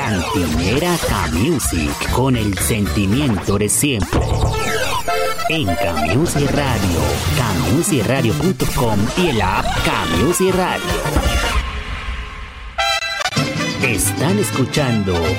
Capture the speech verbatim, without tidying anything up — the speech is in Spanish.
Cantinera K-Music, con el sentimiento de siempre. En K-Music Radio, K Music Radio punto com y el app K-Music Radio. Están escuchando